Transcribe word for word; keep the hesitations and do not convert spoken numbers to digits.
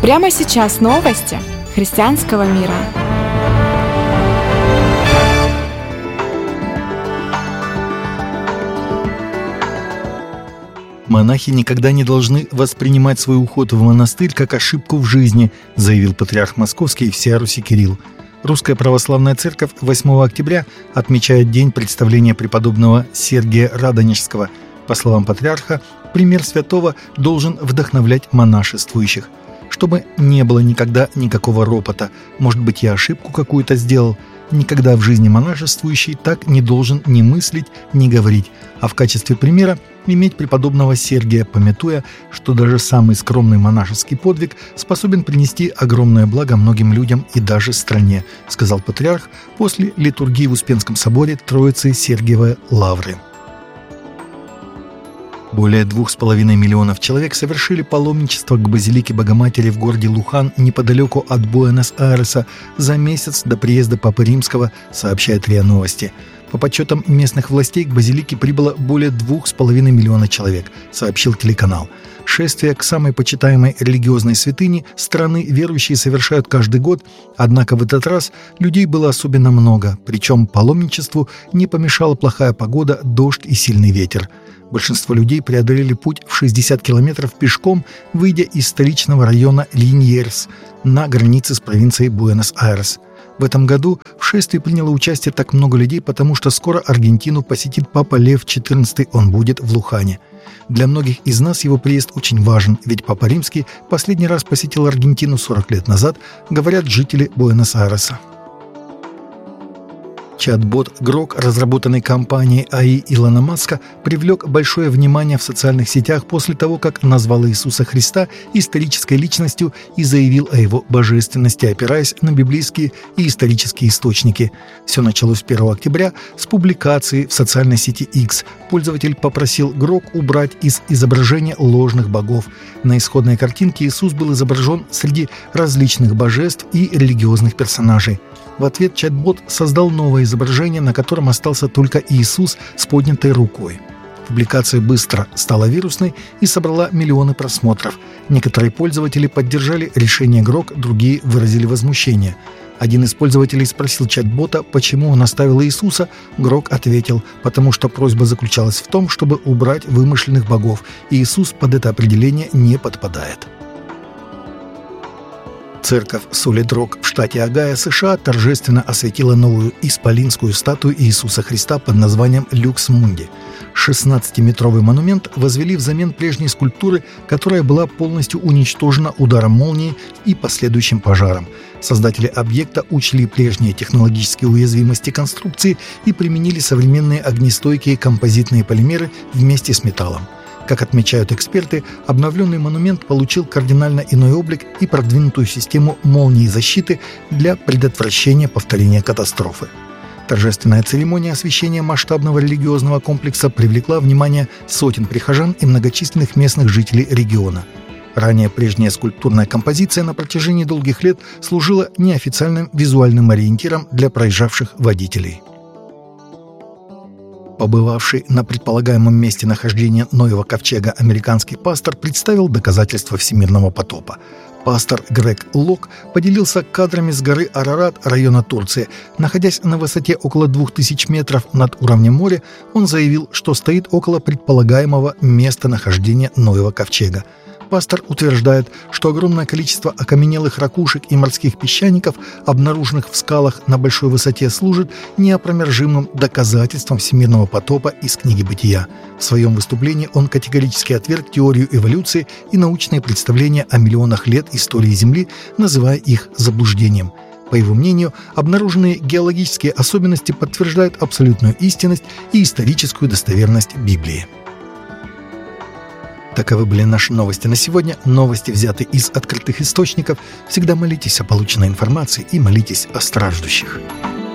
Прямо сейчас новости христианского мира. «Монахи никогда не должны воспринимать свой уход в монастырь как ошибку в жизни», заявил патриарх Московский и всея Руси Кирилл. Русская православная церковь восьмого октября отмечает день представления преподобного Сергия Радонежского. По словам патриарха, пример святого должен вдохновлять монашествующих. Чтобы не было никогда никакого ропота. Может быть, я ошибку какую-то сделал. Никогда в жизни монашествующий так не должен ни мыслить, ни говорить, а в качестве примера иметь преподобного Сергия, памятуя, что даже самый скромный монашеский подвиг способен принести огромное благо многим людям и даже стране, сказал патриарх после литургии в Успенском соборе Троицы Сергиевой Лавры. Более двух с половиной миллионов человек совершили паломничество к базилике Богоматери в городе Лухан неподалеку от Буэнос-Айреса за месяц до приезда Папы Римского, сообщает РИА Новости. По подсчетам местных властей к базилике прибыло более двух с половиной миллиона человек, сообщил телеканал. Шествие к самой почитаемой религиозной святыне страны верующие совершают каждый год, однако в этот раз людей было особенно много, причем паломничеству не помешала плохая погода, дождь и сильный ветер. Большинство людей преодолели путь в шестьдесят километров пешком, выйдя из столичного района Линьерс на границе с провинцией Буэнос-Айрес. В этом году в шествии приняло участие так много людей, потому что скоро Аргентину посетит Папа Лев четырнадцатый, он будет в Лухане. Для многих из нас его приезд очень важен, ведь Папа Римский последний раз посетил Аргентину сорок лет назад, говорят жители Буэнос-Айреса. Чат-бот Grok, разработанный компанией эй ай Илона Маска, привлек большое внимание в социальных сетях после того, как назвал Иисуса Христа исторической личностью и заявил о его божественности, опираясь на библейские и исторические источники. Все началось первого октября с публикации в социальной сети X. Пользователь попросил Grok убрать из изображения ложных богов. На исходной картинке Иисус был изображен среди различных божеств и религиозных персонажей. В ответ чат-бот создал новое изображение, на котором остался только Иисус с поднятой рукой. Публикация быстро стала вирусной и собрала миллионы просмотров. Некоторые пользователи поддержали решение Grok, другие выразили возмущение. Один из пользователей спросил чат-бота, почему он оставил Иисуса. Grok ответил, потому что просьба заключалась в том, чтобы убрать вымышленных богов, и Иисус под это определение не подпадает. Церковь Солид-Рок в штате Огайо, США, торжественно осветила новую исполинскую статую Иисуса Христа под названием «Люкс Мунди». шестнадцатиметровый монумент возвели взамен прежней скульптуры, которая была полностью уничтожена ударом молнии и последующим пожаром. Создатели объекта учли прежние технологические уязвимости конструкции и применили современные огнестойкие композитные полимеры вместе с металлом. Как отмечают эксперты, обновленный монумент получил кардинально иной облик и продвинутую систему молнии защиты для предотвращения повторения катастрофы. Торжественная церемония освящения масштабного религиозного комплекса привлекла внимание сотен прихожан и многочисленных местных жителей региона. Ранее прежняя скульптурная композиция на протяжении долгих лет служила неофициальным визуальным ориентиром для проезжавших водителей. Побывавший на предполагаемом месте нахождения Ноева ковчега американский пастор представил доказательства всемирного потопа. Пастор Грег Лок поделился кадрами с горы Арарат, района Турции. Находясь на высоте около двух тысяч метров над уровнем моря, он заявил, что стоит около предполагаемого места нахождения Ноева ковчега. Пастор утверждает, что огромное количество окаменелых ракушек и морских песчаников, обнаруженных в скалах на большой высоте, служит неопровержимым доказательством всемирного потопа из книги «Бытия». В своем выступлении он категорически отверг теорию эволюции и научные представления о миллионах лет истории Земли, называя их заблуждением. По его мнению, обнаруженные геологические особенности подтверждают абсолютную истинность и историческую достоверность Библии. Таковы были наши новости на сегодня. Новости взяты из открытых источников. Всегда молитесь о полученной информации и молитесь о страждущих.